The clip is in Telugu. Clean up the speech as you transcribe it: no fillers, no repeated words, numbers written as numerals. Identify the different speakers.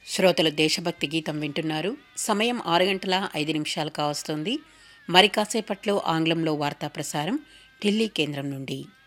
Speaker 1: శ్రోతలు దేశభక్తి గీతం వింటున్నారు. సమయం 6 గంటల 5 నిమిషాలు కావస్తోంది. మరి కాసేపట్లో ఆంగ్లంలో వార్తా ప్రసారం ఢిల్లీ కేంద్రం నుండి.